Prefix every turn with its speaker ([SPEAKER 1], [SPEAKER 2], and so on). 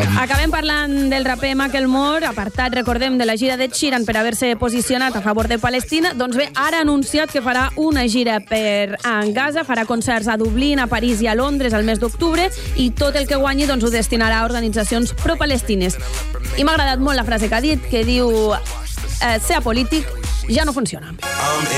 [SPEAKER 1] Acabem parlant del raper Macklemore, apartat, recordem, de la gira d'Ed Sheeran per haver-se posicionat a favor de Palestina. Doncs bé, ara ha anunciat que farà una gira a Gaza, farà concerts a Dublín, a París i a Londres el mes d'octubre, i tot el que guanyi doncs, ho destinarà a organitzacions pro-palestines. I m'ha agradat molt la frase que ha dit, que diu ser apolític ja no funciona.